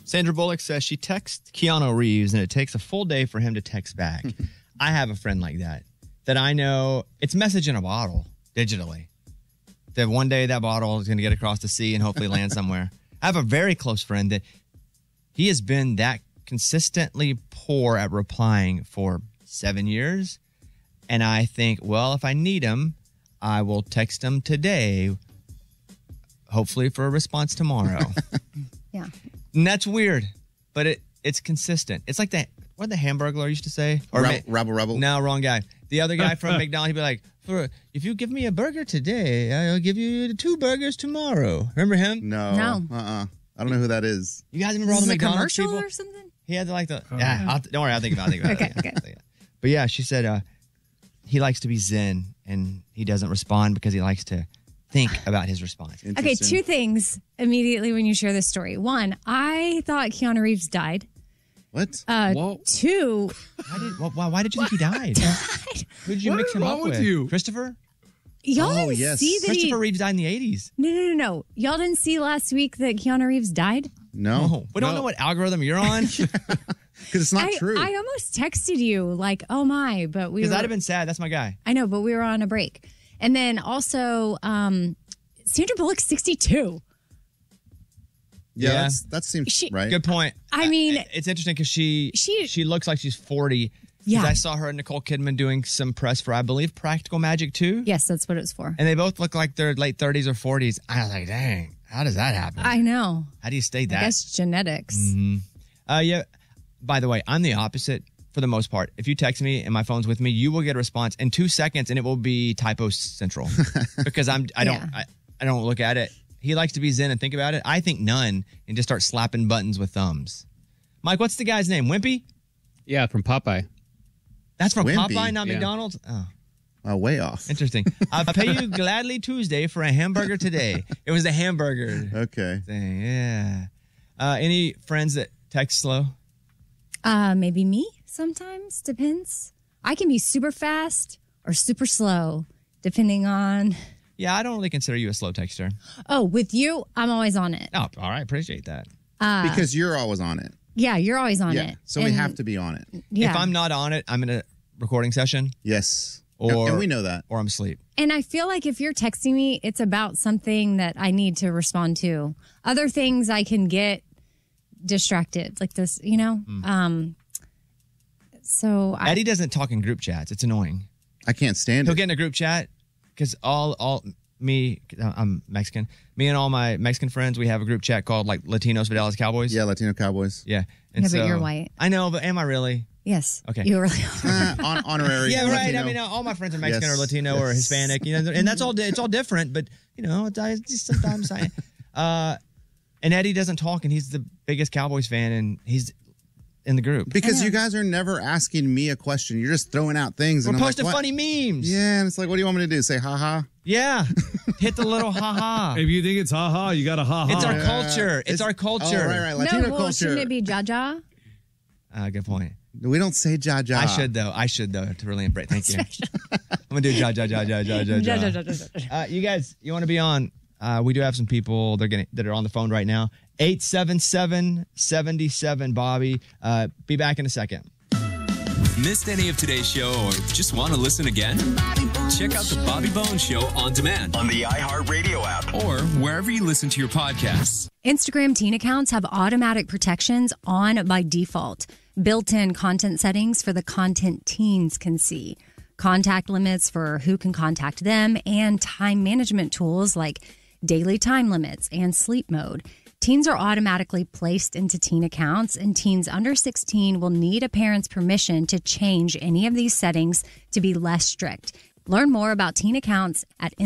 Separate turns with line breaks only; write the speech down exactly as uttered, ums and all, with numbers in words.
Sandra Bullock says she texts Keanu Reeves and it takes a full day for him to text back. I have a friend like that, that I know it's message in a bottle digitally. That one day that bottle is going to get across the sea and hopefully land somewhere. I have a very close friend that he has been that consistently poor at replying for seven years. And I think, well, if I need him, I will text him today, hopefully for a response tomorrow.
Yeah.
And that's weird, but it it's consistent. It's like that, what the Hamburglar used to say? Or
Rebel, ma- Rebel, Rebel.
No, wrong guy. The other guy from McDonald's, he'd be like, For, if you give me a burger today, I'll give you two burgers tomorrow. Remember him?
No.
No.
Uh-uh. I don't know who that is.
You guys remember all
Is
the
this a
McDonald's
commercial
people?
or something?
He had like the, uh, yeah, I'll, don't worry, I'll think about it. I'll think about
Okay,
it.
okay.
But yeah, she said uh, he likes to be zen and he doesn't respond because he likes to think about his response.
Okay, two things immediately when you share this story. One, I thought Keanu Reeves died.
What?
Uh,
Whoa.
two,
Why did, why, why did you think he died? Who did you
What
mix
is
him
wrong
up
with
with?
you?
Christopher?
y'all
Oh,
didn't
yes.
see that he...
Christopher Reeves died in the eighties.
No, no, no, no. Y'all didn't see last week that Keanu Reeves died?
No.
Oh, we don't
No.
know what algorithm you're on.
Because it's not
I,
true.
I almost texted you like, oh my, but we
Because
were...
I'd have been sad. That's my guy.
I know, but we were on a break. And then also, um, Sandra Bullock's sixty-two.
yeah,
Yeah.
That's, that seems
She-
right.
Good point.
I mean-
Uh, it's interesting because she,
She-
she looks like she's forty. 'Cause
Yeah.
I saw her and Nicole Kidman doing some press for, I believe, Practical Magic two.
Yes, that's what it was for.
And they both look like they're late thirties or forties. I was like, dang, how does that happen?
I know.
How do you stay
I
that?
guess genetics.
Uh, yeah. By the way, I'm the opposite for the most part. If you text me and my phone's with me, you will get a response in two seconds, and it will be typo central because I'm I don't
Yeah.
I, I don't look at it. He likes to be zen and think about it. I think none and just start slapping buttons with thumbs. Mike, what's the guy's name? Wimpy?
Yeah, from Popeye.
That's from
Wimpy?
Popeye, not
Yeah.
McDonald's. Oh,
Uh, way off.
interesting. I'll pay you gladly Tuesday for a hamburger today. It was a hamburger
Okay.
thing. Yeah. Uh, any friends that text slow?
Uh, maybe me sometimes. Depends. I can be super fast or super slow, depending on.
Yeah, I don't really consider you a slow texter.
Oh, with you, I'm always on it.
Oh, all right. Appreciate that.
Because you're always on it.
Yeah, you're always on
Yeah.
it.
So we
And-
have to be on it.
Yeah.
If I'm not on it, I'm in a recording session
Yes.
Or-
and we know that.
or I'm asleep.
And I feel like if you're texting me, it's about something that I need to respond to. Other things I can get distracted, like this, you know? Um, so I,
Eddie doesn't talk in group chats. It's annoying.
I can't stand
He'll
it.
get in a group chat because all, all me, I'm Mexican. Me and all my Mexican friends, we have a group chat called like Latinos for Dallas Cowboys.
Yeah, Latino Cowboys.
Yeah. And
Yeah, but
so-
you're white.
I know, but am I really?
yes.
Okay.
You really are.
Uh, on, honorary.
Yeah, right.
Latino.
I mean, all my friends are Mexican
Yes,
or Latino or
yes.
Hispanic, you know, and that's all. It's all different, but you know, it's just sometimes I. Uh, and Eddie doesn't talk, and he's the biggest Cowboys fan, and he's in the group.
Because you guys are never asking me a question. You're just throwing out things.
We're
and I'm
posting
like, what?
funny memes.
Yeah, and it's like, what do you want me to do? Say ha ha?
Yeah. Hit the little ha ha.
If you think it's ha ha, you got a ha ha.
It's our
Yeah.
culture. It's, our culture.
Oh, right, right. Latino
no, well,
culture.
shouldn't it be Jaja?
Uh, good point.
We don't say ja ja.
I should though. I should though to really embrace. Thank you. I'm gonna do ja ja ja ja ja ja
Ja, ja,
ja.
ja, ja, ja.
Uh, you guys, you want to be on? Uh, we do have some people they're getting that are on the phone right now. eight seven seven, seven seven Bobby. Uh, be back in a second.
Missed any of today's show or just want to listen again? Check out the Bobby Bones Show on demand
On the iHeartRadio app.
or wherever you listen to your podcasts.
Instagram teen accounts have automatic protections on by default. Built-in content settings for the content teens can see. Contact limits for who can contact them and time management tools like daily time limits and sleep mode. Teens are automatically placed into teen accounts, and teens under sixteen will need a parent's permission to change any of these settings to be less strict. Learn more about teen accounts at